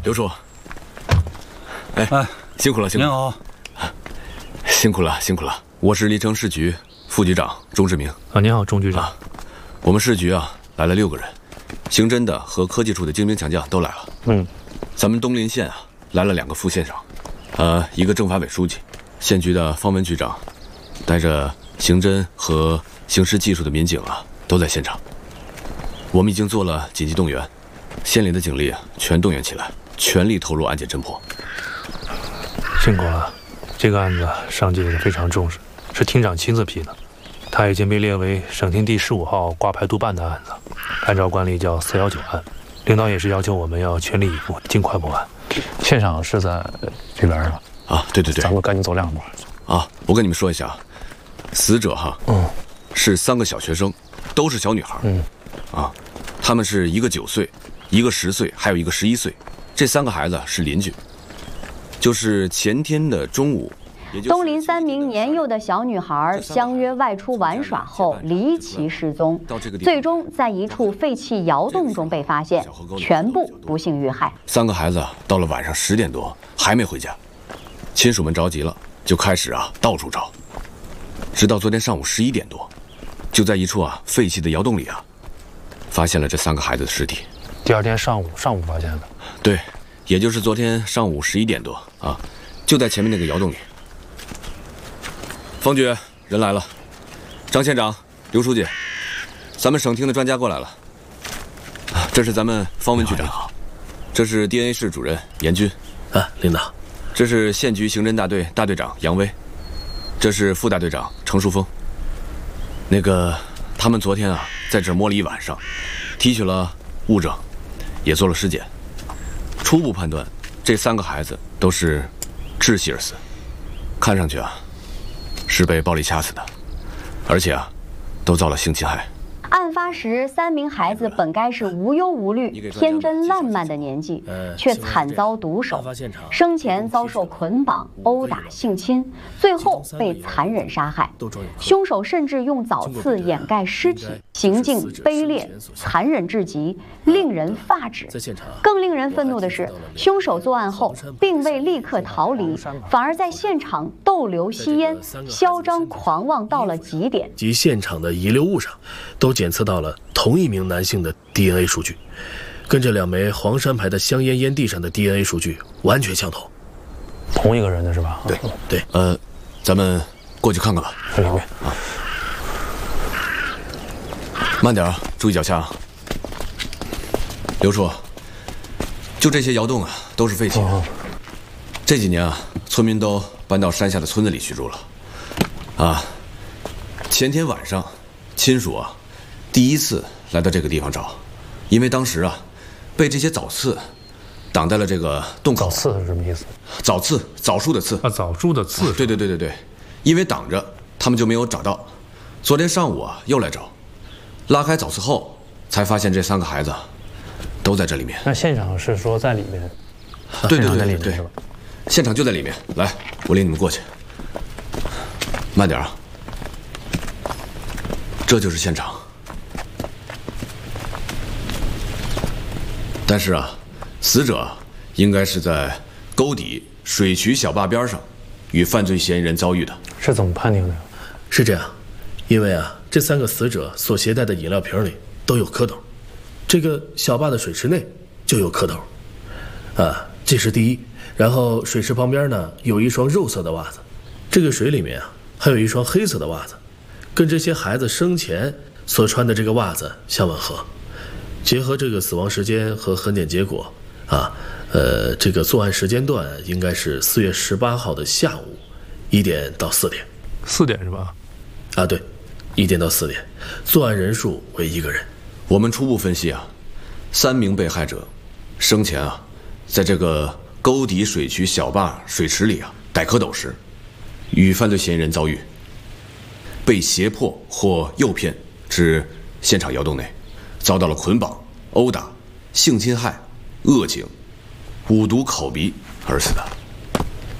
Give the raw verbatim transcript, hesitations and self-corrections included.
刘叔，哎哎，辛苦了，辛苦了。您好，辛苦了，辛苦了。我是历城市局副局长钟志明。 啊，您好，钟局长。啊、 我们市局啊来了六个人，刑侦的和科技处的精兵强将都来了。嗯，咱们东临县啊来了两个副县长，呃，一个政法委书记，县局的方文局长，带着刑侦和刑事技术的民警啊都在现场。我们已经做了紧急动员，县里的警力啊全动员起来，全力投入案件侦破。 辛苦了，这个案子上级也是非常重视，是厅长亲自批的，他已经被列为省厅第十五号挂牌督办的案子，按照惯例叫四幺九案。领导也是要求我们要全力以赴，尽快破案。 现场是在这边吧？ 啊，对对对， 咱们赶紧走两步。 啊，我跟你们说一下，死者哈，嗯，是三个小学生，都是小女孩，嗯，啊，他们是一个九岁，一个十岁，还有一个十一岁，这三个孩子是邻居。就是前天的中午， 东邻三名年幼的小女孩相约外出玩耍后离奇失踪，最终在一处废弃窑洞中被发现，全部不幸遇害。 三个孩子到了晚上十点多还没回家，亲属们着急了，就开始啊到处找，直到昨天上午十一点多，就在一处啊废弃的窑洞里啊，发现了这三个孩子的尸体。 第二天上午上午发现的。 对。也就是昨天上午十一点多啊，就在前面那个窑洞里。方局人来了，张县长、刘书记，咱们省厅的专家过来了。这是咱们方文局长，好，这是 D N A 室主任严军， 啊，领导， 这是县局刑侦大队大队长杨威，这是副大队长程淑峰。那个，他们昨天啊，在这儿摸了一晚上，提取了物证，也做了尸检。初步判断，这三个孩子都是窒息而死，看上去啊，是被暴力掐死的，而且啊，都遭了性侵害。 案发时，三名孩子本该是无忧无虑、天真烂漫的年纪，却惨遭毒手，生前遭受捆绑、殴打、性侵，最后被残忍杀害。凶手甚至用枣刺掩盖尸体，行径卑劣、残忍至极，令人发指。更令人愤怒的是，凶手作案后并未立刻逃离，反而在现场逗留吸烟，嚣张狂妄到了极点。 及现场的遗留物上，都检测到了同一名男性的 D N A 数据，跟这两枚黄山牌的香烟烟蒂上的 D N A 数据完全相同。 同一个人的是吧？ 对对， 呃，咱们过去看看吧。 这里面啊， 慢点啊，注意脚下。刘叔，就这些窑洞啊，都是废弃的。哦、这几年啊，村民都搬到山下的村子里居住了。啊，前天晚上，亲属啊。第一次来到这个地方找，因为当时啊，被这些枣刺挡在了这个洞口。 枣刺是什么意思？ 枣刺，枣树的刺啊，枣树的刺。 啊、对对对对对，因为挡着，他们就没有找到。昨天上午啊，又来找，拉开枣刺后，才发现这三个孩子都在这里面。 那现场是说在里面？ 对对对对对，现场就在里面。来，我领你们过去。慢点啊，这就是现场。但是啊，死者应该是在沟底水渠小坝边上，与犯罪嫌疑人遭遇的。 是怎么判定的？ 是这样，因为啊，这三个死者所携带的饮料瓶里都有蝌蚪，这个小坝的水池内就有蝌蚪，啊，这是第一。然后水池旁边呢有一双肉色的袜子，这个水里面啊还有一双黑色的袜子，跟这些孩子生前所穿的这个袜子相吻合。结合这个死亡时间和痕检结果，啊，呃，这个作案时间段应该是四月十八号的下午一点到四点。 四点是吧？ 啊，对，一点到四点。作案人数为一个人。 我们初步分析啊，三名被害者生前啊，在这个沟底水渠小坝水池里啊逮蝌蚪时，与犯罪嫌疑人遭遇，被胁迫或诱骗至现场窑洞内。遭到了捆绑、殴打、性侵害、扼颈、五毒口鼻而死的。